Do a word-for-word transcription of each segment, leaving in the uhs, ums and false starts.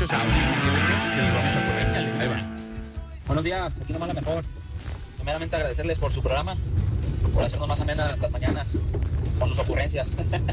muchos audios, que los vamos a poner. Échale. Ahí va. Buenos días, aquí nomás la mejor. Primeramente agradecerles por su programa, por hacernos más amenas las mañanas con sus ocurrencias.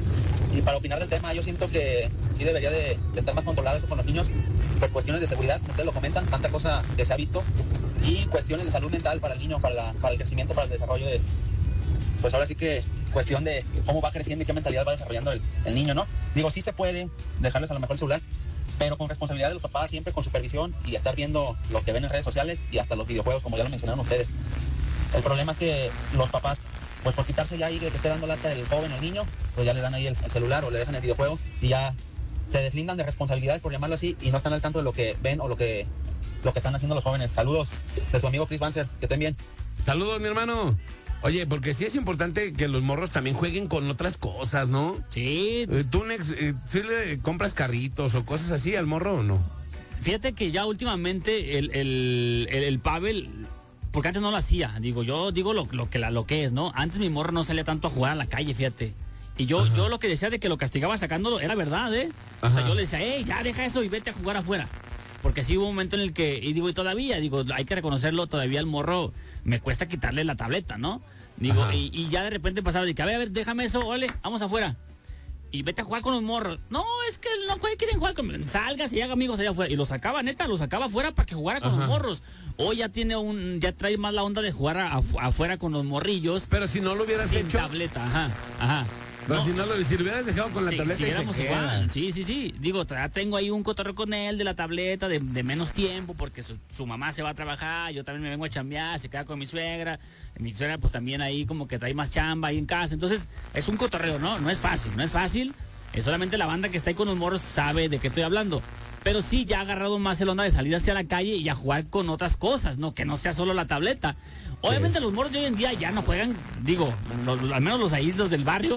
Y para opinar del tema, yo siento que sí debería de, de estar más controlado eso con los niños por cuestiones de seguridad, ustedes lo comentan, tanta cosa que se ha visto, y cuestiones de salud mental para el niño, para, la, para el crecimiento, para el desarrollo de, pues ahora sí que cuestión de cómo va creciendo y qué mentalidad va desarrollando el, el niño, ¿no? Digo, sí se puede dejarles a lo mejor el celular, pero con responsabilidad de los papás, siempre con supervisión y estar viendo lo que ven en redes sociales y hasta los videojuegos, como ya lo mencionaron ustedes. El problema es que los papás, pues por quitarse ya ahí de que esté dando lata el joven o el niño, pues ya le dan ahí el, el celular o le dejan el videojuego y ya se deslindan de responsabilidades, por llamarlo así, y no están al tanto de lo que ven o lo que, lo que están haciendo los jóvenes. Saludos de su amigo Chris Banzer, que estén bien. Saludos, mi hermano. Oye, porque sí es importante que los morros también jueguen con otras cosas, ¿no? Sí. Eh, ¿Tú, Nex, eh, sí le compras carritos o cosas así al morro o no? Fíjate que ya últimamente el, el, el, el Pavel, porque antes no lo hacía, digo, yo digo lo, lo, que, la, lo que es, ¿no? Antes mi morro no salía tanto a jugar a la calle, fíjate. Y yo, yo lo que decía de que lo castigaba sacándolo era verdad, ¿eh? O Ajá. sea, yo le decía, hey, ya deja eso y vete a jugar afuera. Porque sí hubo un momento en el que, y digo, y todavía, digo, hay que reconocerlo, todavía el morro me cuesta quitarle la tableta, ¿no? Digo, y, y ya de repente pasaba de que, a ver, a ver, déjame eso, ole, vamos afuera. Y vete a jugar con los morros. No, es que no quieren jugar conmigo. Salgas y haga amigos allá afuera. Y lo sacaba, neta, lo sacaba afuera para que jugara con Ajá. los morros. Hoy ya tiene un, ya trae más la onda de jugar a, a, afuera con los morrillos. Pero si no lo hubieras sin hecho. tableta, ajá, ajá. Pero no, si no lo, si lo hubieras dejado con la sí, tableta si y éramos se igual. Sí, sí, sí. Digo, ya tengo ahí un cotorreo con él de la tableta, de, de menos tiempo, porque su, su mamá se va a trabajar, yo también me vengo a chambear, se queda con mi suegra. Mi suegra pues también ahí como que trae más chamba ahí en casa. Entonces, es un cotorreo, ¿no? No es fácil, no es fácil. Es solamente la banda que está ahí con los morros sabe de qué estoy hablando. Pero sí, ya ha agarrado más el onda de salir hacia la calle y a jugar con otras cosas, ¿no? Que no sea solo la tableta. Obviamente los morros de hoy en día ya no juegan, digo, los, al menos los ahí, los del barrio,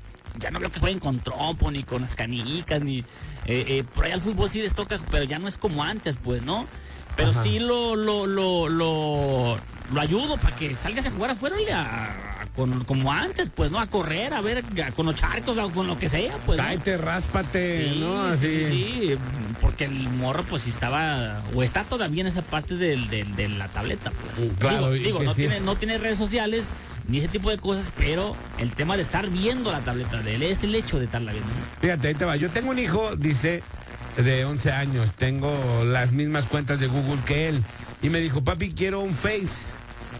ya no veo que jueguen con trompo, ni con las canicas, ni... Eh, eh, por ahí al fútbol sí les toca, pero ya no es como antes, pues, ¿no? Pero Ajá. sí lo, lo, lo, lo, lo ayudo para que salgas a jugar afuera, oiga, con, como antes, pues, ¿no? A correr, a ver, a, con los charcos o con lo que sea, pues. Cáete, ¿no? Ráspate, sí, ¿no? Así. Sí, sí, sí, porque el morro, pues, sí estaba, o está todavía en esa parte de, de, de la tableta, pues. Claro, digo, digo no, sí tiene, es... no tiene redes sociales, ni ese tipo de cosas, pero el tema de estar viendo la tableta de él es el hecho de estarla viendo. Fíjate, ahí te va. Yo tengo un hijo, dice, de once años. Tengo las mismas cuentas de Google que él. Y me dijo, papi, quiero un Face.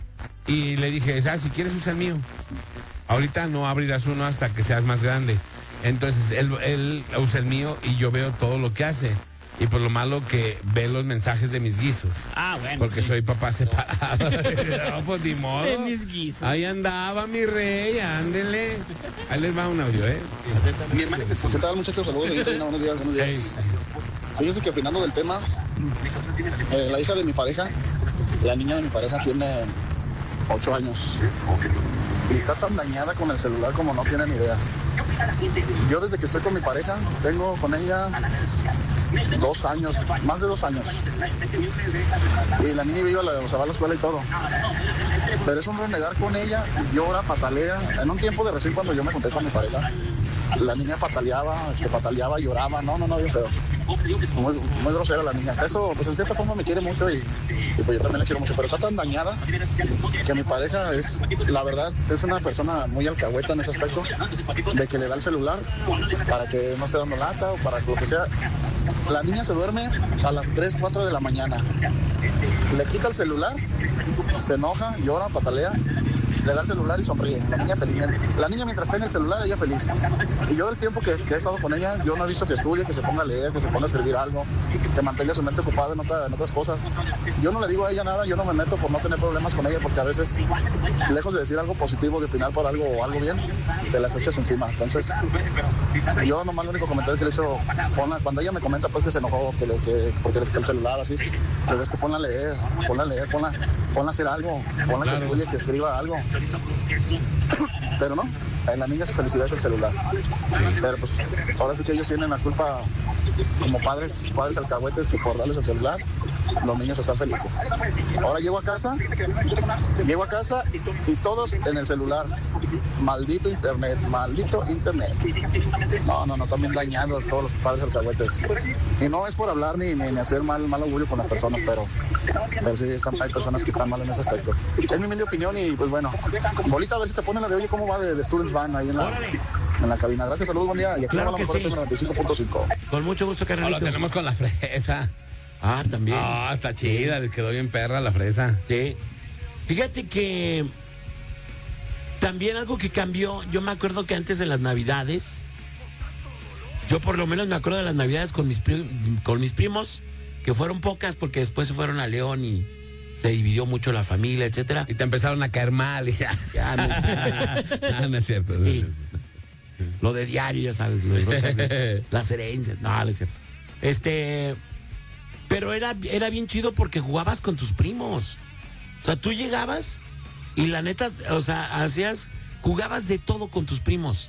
Y le dije, ah, si quieres usa el mío. Ahorita no abrirás uno hasta que seas más grande. Entonces, él, él usa el mío y yo veo todo lo que hace. Y por lo malo que ve los mensajes de mis guisos. Ah, bueno. Porque sí. soy papá separado. No, pues ni modo. De mis guisos. Ahí andaba mi rey, ándele. Ahí les va un audio, ¿eh? Mi hermano se ¿Qué tal, muchachos? Saludos. Buenos días, buenos días. Hey. Fíjense que opinando del tema, eh, la hija de mi pareja, la niña de mi pareja tiene ocho años. Y está tan dañada con el celular como no tienen idea. Yo desde que estoy con mi pareja, tengo con ella dos años, más de dos años. Y la niña vive, o sea, va a la escuela y todo. Pero es un renegar con ella, llora, patalea. En un tiempo de recién cuando yo me junté con mi pareja, la niña pataleaba, es que pataleaba, lloraba, no, no, no, bien feo. Muy, muy grosera la niña. Hasta eso, pues en cierta forma me quiere mucho y, y pues yo también la quiero mucho. Pero está tan dañada que mi pareja es, la verdad, es una persona muy alcahueta en ese aspecto, de que le da el celular para que no esté dando lata o para lo que sea. La niña se duerme a las tres, cuatro de la mañana. Le quita el celular, se enoja, llora, patalea, le da el celular y sonríe. La niña feliz. La niña mientras está en el celular, ella feliz. Y yo del tiempo que, que he estado con ella, yo no he visto que estudie, que se ponga a leer, que se ponga a escribir algo, que mantenga su mente ocupada en, otra, en otras cosas. Yo no le digo a ella nada, yo no me meto por no tener problemas con ella, porque a veces, lejos de decir algo positivo, de opinar por algo o algo bien, te las echas encima. Entonces, yo nomás lo único comentario que le he hecho, ponla, cuando ella me comenta pues que se enojó, que le, que, porque le quitó el celular, así, pero es que ponla a leer, ponla a leer, ponla, ponla a hacer algo, ponla claro. que estudie, que escriba algo. Pero no, en la niña su felicidad es el celular. Sí. Pero pues ahora sí que ellos tienen la culpa como padres, padres alcahuetes que por darles el celular, los niños están felices. Ahora llego a casa, llego a casa y todos en el celular. Maldito internet, maldito internet. No, no, no, también dañados todos los padres alcahuetes. Y no es por hablar ni, ni, ni hacer mal, mal augurio con las personas, pero, pero sí están, hay personas que están mal en ese aspecto. Es mi humilde opinión y pues bueno, Bolita, a ver si te ponen la de oye cómo va de, de Students Van ahí en la, en la cabina. Gracias, saludos, buen día. Y aquí Claro va la que mejor sí. noventa y cinco punto cinco. Con mucho gusto, No, carnalito. lo tenemos con la fresa. Ah, también. Ah, está chida, les quedó bien perra la fresa. Sí. Fíjate que también algo que cambió, yo me acuerdo que antes de las Navidades, yo por lo menos me acuerdo de las Navidades con mis, prim- con mis primos, que fueron pocas porque después se fueron a León y se dividió mucho la familia, etcétera. Y te empezaron a caer mal y ya. Ya, me- Ah, no es cierto. no es Sí. cierto. Lo de diario, ya sabes, lo de broncas de- las herencias, no, no es cierto. Este, pero era, era bien chido porque jugabas con tus primos. O sea, tú llegabas y la neta, o sea, hacías, jugabas de todo con tus primos.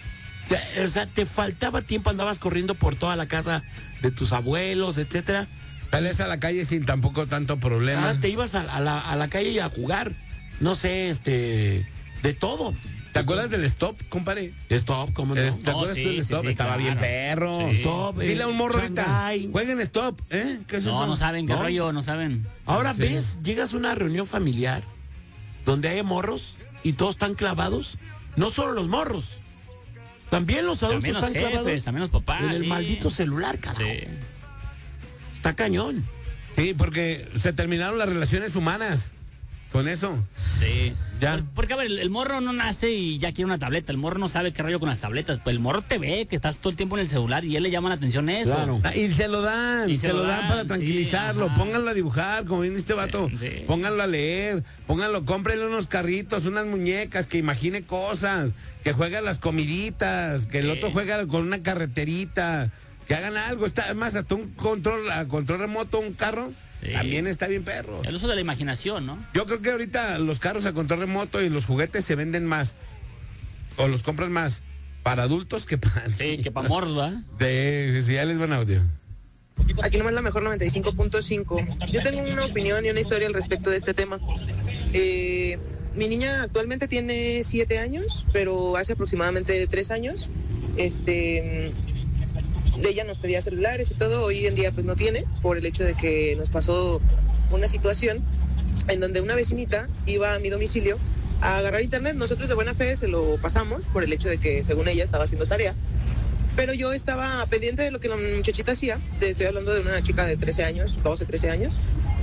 Te- o sea, te faltaba tiempo, andabas corriendo por toda la casa de tus abuelos, etcétera. Sales a la calle sin tampoco tanto problema. Ah, te ibas a, a la, a la calle y a jugar, no sé, este, de todo. ¿Te acuerdas del stop, compadre? Stop, ¿cómo no? ¿Te No, acuerdas sí, tú del sí, stop? sí, Estaba claro. bien perro. Sí. Stop, Dile a un eh, morro ahorita, Shanghai. jueguen stop, ¿eh? ¿Qué es eso? No, no saben qué ¿No? rollo, no saben. Ahora Sí. ves, llegas a una reunión familiar donde hay morros y todos están clavados. No solo los morros, también los adultos También los están jefes, clavados también los papás, en el sí. maldito celular, carajo. Sí. Está cañón. Sí, porque se terminaron las relaciones humanas con eso. Sí. Ya. Por- Porque, a ver, el, el morro no nace y ya quiere una tableta. El morro no sabe qué rollo con las tabletas. Pues el morro te ve que estás todo el tiempo en el celular y él le llama la atención eso. Claro. Ah, y se lo dan, Y se, lo dan, para sí, tranquilizarlo. ajá. Pónganlo a dibujar, como viene este vato. sí. Pónganlo a leer, pónganlo, cómprenle unos carritos, unas muñecas, que imagine cosas, que juegue a las comiditas, que el Sí. otro juega con una carreterita, que hagan algo. Está, además, hasta un control, a control remoto, un carro, Sí. también está bien perro. El uso de la imaginación, ¿no? Yo creo que ahorita los carros a control remoto y los juguetes se venden más, o los compran más para adultos que para... Sí, que para morros, ¿va? Sí, sí, sí, ya les van audio. Aquí nomás la mejor noventa y cinco punto cinco. Yo tengo una opinión y una historia al respecto de este tema. Eh, mi niña actualmente tiene siete años, pero hace aproximadamente tres años, este, ella nos pedía celulares y todo. Hoy en día pues no tiene, por el hecho de que nos pasó una situación en donde una vecinita iba a mi domicilio a agarrar internet. Nosotros de buena fe se lo pasamos por el hecho de que según ella estaba haciendo tarea. Pero yo estaba pendiente de lo que la muchachita hacía. Te estoy hablando de una chica de trece años, doce, trece años.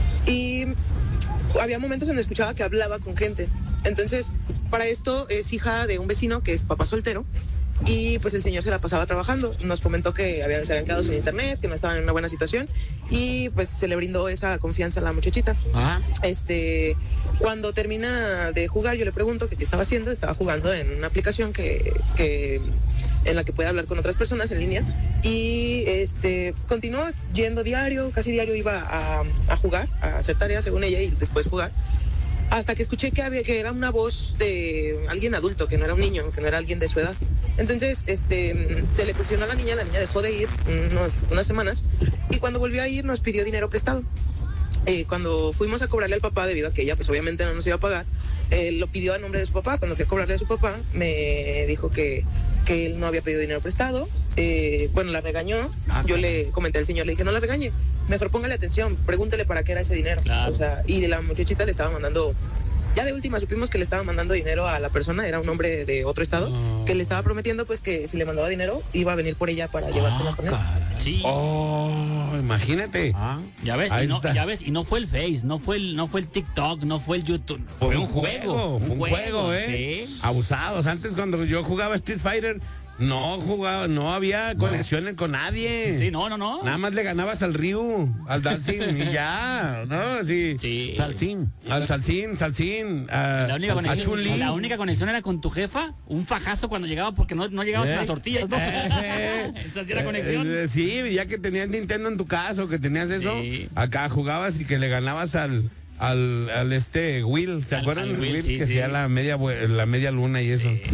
Y había momentos en donde escuchaba que hablaba con gente. Entonces, para esto es hija de un vecino que es papá soltero. Y pues el señor se la pasaba trabajando. Nos comentó que habían, se habían quedado sin internet, que no estaban en una buena situación. Y pues se le brindó esa confianza a la muchachita. Ah, Este, cuando termina de jugar, yo le pregunto que qué estaba haciendo. Estaba jugando en una aplicación que, que en la que puede hablar con otras personas en línea. Y este, continuó yendo diario, casi diario iba a, a jugar, a hacer tareas según ella y después jugar. Hasta que escuché que había que era una voz de alguien adulto, que no era un niño, que no era alguien de su edad. Entonces, este, se le presionó a la niña, la niña dejó de ir unos, unas semanas y cuando volvió a ir nos pidió dinero prestado. Eh, cuando fuimos a cobrarle al papá, debido a que ella pues obviamente no nos iba a pagar, eh, lo pidió a nombre de su papá. Cuando fui a cobrarle a su papá, me dijo que, que él no había pedido dinero prestado. Eh, bueno, la regañó. Ah, Yo claro. le comenté al señor, le dije, no la regañe, mejor póngale atención, pregúntele para qué era ese dinero. Claro. O sea, y la muchachita le estaba mandando, ya de última supimos que le estaba mandando dinero a la persona, era un hombre de otro estado, Oh. que le estaba prometiendo pues que si le mandaba dinero iba a venir por ella para llevársela ah, con él. caray. Sí. Oh, imagínate. Ah, Ya ves, Ahí y no, está. ya ves, y no fue el Face, no fue el, no fue el TikTok, no fue el YouTube, Fue un juego, fue un juego, ¿eh? Sí. Abusados. Antes cuando yo jugaba Street Fighter, no jugaba, no había conexiones con nadie. Sí, no, no, no. Nada más le ganabas al Ryu, al Dalsin y ya, ¿no? Sí. Sí. Salsín. Al Salsín, Salsín, a, La única, a conexión, Chun-Li. la única conexión era con tu jefa, un fajazo cuando llegaba porque no, no llegabas ¿Eh? con las tortillas, ¿no? Eh, Esa sí era conexión. eh, sí, ya que tenías Nintendo en tu casa o que tenías eso, Sí. acá jugabas y que le ganabas al al, al este Will, ¿se Al- acuerdan? al Will, Will, sí, que sí. hacía la media vue- la media luna y eso.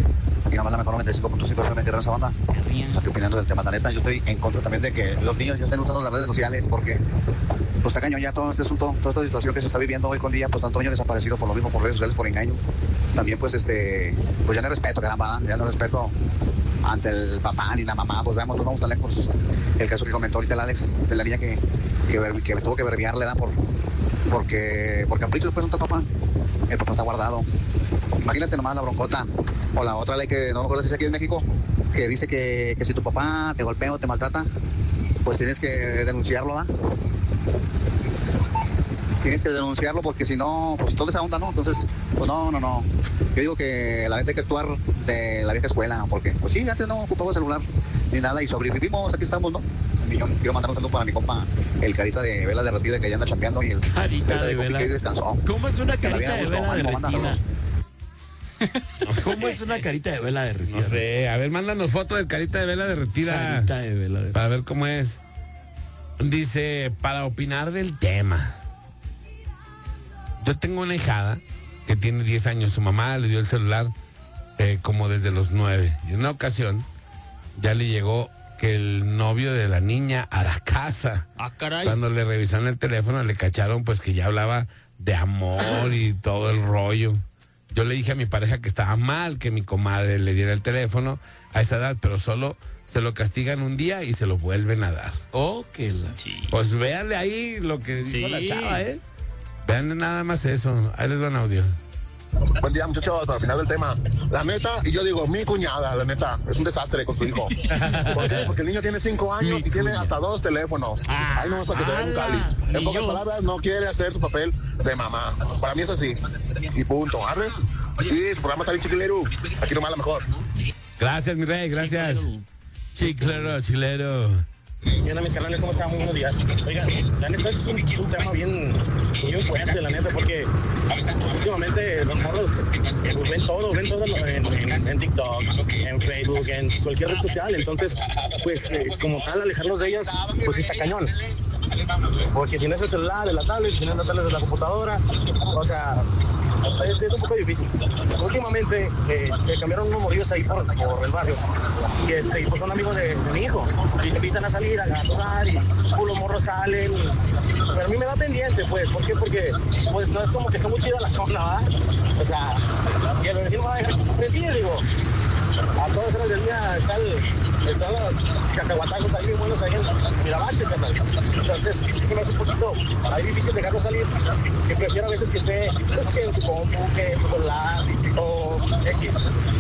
Aquí nomás la mejor noventa y cinco punto cinco, solamente esa banda. Aquí opinando del tema, la neta, yo estoy en contra también de que los niños ya estén usando las redes sociales porque, pues está cañón ya todo este asunto, toda esta situación que se está viviendo hoy con día, pues tanto niño desaparecido por lo mismo, por redes sociales, por engaño. También, pues, este, pues ya no hay respeto, caramba, ya no hay respeto ante el papá ni la mamá, pues veamos, nos vamos tan lejos. El caso que comentó ahorita el Alex, de la niña que, que, que tuvo que verbiarle, ¿da? Por, porque, por capricho después no está papá, el papá está guardado. Imagínate nomás la broncota, o la otra ley que no me acuerdo si es aquí en México, que dice que, que si tu papá te golpea o te maltrata, pues tienes que denunciarlo, ¿da? Tienes que denunciarlo porque si no, pues toda esa onda, ¿no? Entonces, pues no, no, no. Yo digo que la gente hay que actuar de la vieja escuela, porque, pues sí, antes no ocupamos celular ni nada y sobrevivimos, aquí estamos, ¿no? Y yo quiero mandar un saludo para mi compa, el carita de vela derretida que ya anda chambeando y el carita de, de vela. Que descansó. ¿Cómo es una carita de vela derretida? ¿Cómo sé. es una carita de vela derretida? No sé, a ver, mándanos foto del carita de vela derretida. Carita de vela derretida. Para ver cómo es. Dice, para opinar del tema. Yo tengo una hijada que tiene diez años. Su mamá le dio el celular eh, como desde los nueve. Y en una ocasión ya le llegó que el novio de la niña a la casa. Ah, caray. Cuando le revisaron el teléfono le cacharon pues que ya hablaba de amor y todo el rollo. Yo le dije a mi pareja que estaba mal que mi comadre le diera el teléfono a esa edad, pero solo se lo castigan un día y se lo vuelven a dar. Oh, que la... Sí. Pues véanle ahí lo que dijo Sí. la chava, ¿eh? Veanle nada más eso. Ahí les va un audio. Buen día, muchachos, para opinar del tema. La neta, y yo digo, mi cuñada, la neta, es un desastre con su hijo. ¿Por qué? Porque el niño tiene cinco años Mi y tiene cuñada. hasta dos teléfonos. Ah, Ahí no es para que se vea un ala, cali. ni En pocas yo. palabras, no quiere hacer su papel de mamá. Para mí es así. Y punto, ¿arre? Sí, su programa está bien chiquilero. Aquí nomás la mejor. Gracias, mi rey, gracias. Chiclero, chilero. Y onda, mis canales, ¿cómo están? Muy buenos días. Oiga, la neta es un, un tema bien, bien fuerte, la neta, porque pues, últimamente los morros pues, ven todo, ven todo en, en, en TikTok, en Facebook, en cualquier red social. Entonces, pues, eh, como tal, alejarlos de ellas, pues sí está cañón. Porque si no es el celular, de la tablet, si no es la tablet de la computadora, o sea, es, es un poco difícil. Últimamente eh, se cambiaron unos morrillos ahí por, por el barrio y este, y, pues son amigos de, de mi hijo y me invitan a salir a jugar y pues, los morros salen. Y, pero a mí me da pendiente, pues, ¿por qué? Porque pues no es como que está muy chida la zona, ¿verdad? O sea, y el vecino me va a dejar prender, digo. A todas horas del día están, están los cacahuatazos ahí bien buenos ahí en Mirabaches, carnal. Entonces, sí se me hace un poquito ahí difícil dejarlo salir. Que prefiero a veces que esté, pues, que en su compu, que en su celular o X.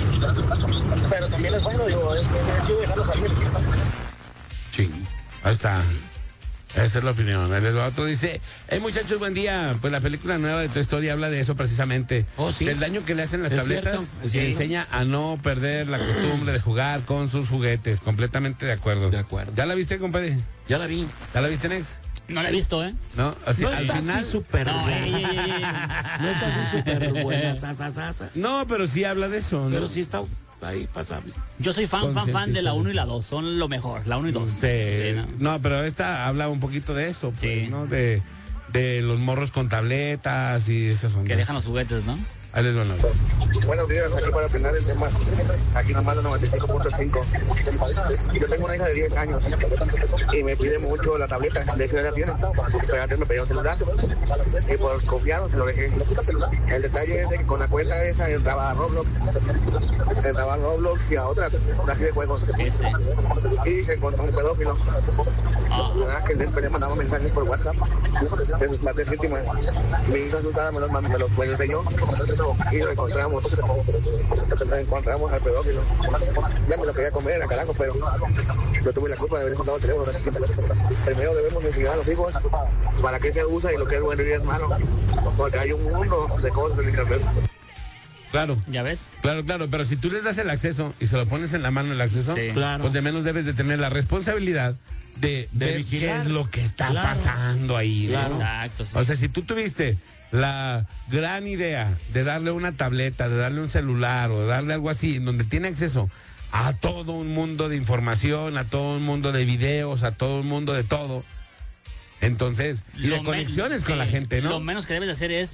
Pero también es bueno, digo, es, es chido dejarlo salir. Ching. Ahí está. Esa es la opinión. El otro dice, hey muchachos, buen día. Pues la película nueva de Toy Story habla de eso precisamente. Oh, sí. Del daño que le hacen las Es tabletas. cierto, es Y cierto. enseña a no perder la costumbre de jugar con sus juguetes. Completamente de acuerdo. De acuerdo. ¿Ya la viste, compadre? Ya la vi. ¿Ya la viste, Nex? No la he visto, ¿eh? No, así, No al está final. así súper No, buena. ey, ey, ey, ey. No está así súper buena. sa, sa, sa, sa. No, pero sí habla de eso, ¿no? Pero sí está ahí pasable. Yo soy fan, fan, fan de la uno y la dos. Son lo mejor, la uno y dos. Sí. Sí, ¿no? No, pero esta habla un poquito de eso, pues, Sí. ¿no? De, de los morros con tabletas y esas ondas. Que dejan los juguetes, ¿no? Ahí les van a ver. Buenos días, aquí para opinar el tema. Aquí nomás la noventa y cinco punto cinco. Yo tengo una hija de diez años y me pide mucho la tableta. De hecho, ya la tiene. Pero antes me pedía un celular y por confiado se lo dejé. El detalle es de que con la cuenta esa entraba a Roblox. Entraba a Roblox y a otra, así de juegos. Ese. Y se encontró un pedófilo. Ah, que después le mandaba mensajes por WhatsApp de sus partes íntimas. Mi hija asustada me los, me los, me los enseñó y lo encontramos. Lo encontramos al pedófilo. Ya me lo quería comer, a carajo, pero yo tuve la culpa de haber encontrado el teléfono. Primero debemos enseñar a los hijos para qué se usa y lo que es bueno y es malo. Porque hay un mundo de cosas en internet. Claro. ¿Ya ves? Claro, claro, pero si tú les das el acceso y se lo pones en la mano el acceso, Sí. Claro. pues de menos debes de tener la responsabilidad de, De ver vigilar. qué es lo que está Claro. pasando ahí, ¿no? Claro. Exacto, sí. O sea, si tú tuviste la gran idea de darle una tableta, de darle un celular o de darle algo así, en donde tiene acceso a todo un mundo de información, a todo un mundo de videos, a todo un mundo de todo, entonces, y Lo de men- conexiones con sí, la gente, ¿no? Lo menos que debes de hacer es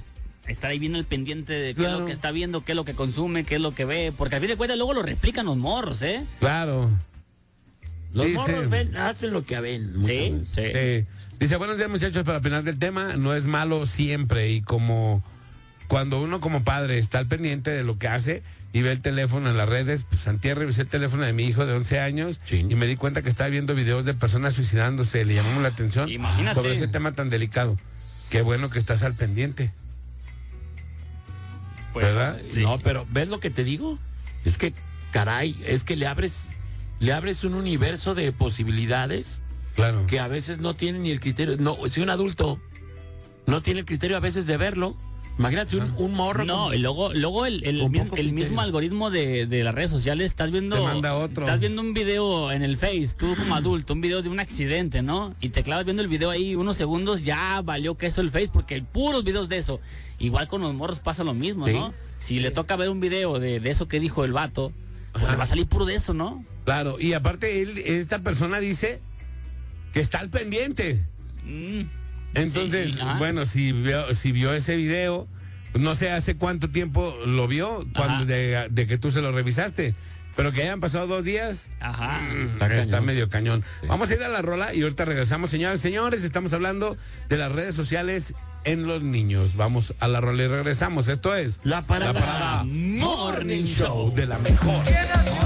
estar ahí bien al pendiente de qué Claro. es lo que está viendo, qué es lo que consume, qué es lo que ve, porque al fin de cuentas luego lo replican los morros, ¿eh? Claro. Los Dice- morros ven, hacen lo que ven. muchas Sí, veces. sí. Eh, dice, buenos días muchachos, para opinar del tema, no es malo siempre y como cuando uno como padre está al pendiente de lo que hace y ve el teléfono en las redes, pues antier revisé el teléfono de mi hijo de once años Sí. y me di cuenta que estaba viendo videos de personas suicidándose, le llamamos la atención Imagínate. sobre ese tema tan delicado. Qué bueno que estás al pendiente. Pues, ¿Verdad? sí. No, pero ¿ves lo que te digo? Es que, caray, es que le abres, le abres un universo de posibilidades Claro. que a veces no tienen ni el criterio. No, si un adulto no tiene el criterio a veces de verlo, imagínate un, un morro. No, con- y luego, luego el, el, con mi- poco el criterio. mismo algoritmo de, de las redes sociales, estás viendo, Te manda otro. estás viendo un video en el Face, tú como adulto, un video de un accidente, ¿no? Y te clavas viendo el video ahí unos segundos, ya valió queso el Face, porque hay puros videos de eso. Igual con los morros pasa lo mismo, Sí. ¿no? Si le toca ver un video de, de eso que dijo el vato, pues Ajá. le va a salir puro de eso, ¿no? Claro, y aparte él, esta persona dice que está al pendiente. Mm. Entonces, Sí, ajá. bueno, si vio, si vio ese video, no sé hace cuánto tiempo lo vio cuando Ajá. de, de que tú se lo revisaste, pero que hayan pasado dos días, Ajá. está, Está cañón. medio cañón. Vamos a ir a la rola y ahorita regresamos, señoras y señores, estamos hablando de las redes sociales en los niños. Vamos a la rola y regresamos. Esto es La Parada Parada Morning Show de la mejor.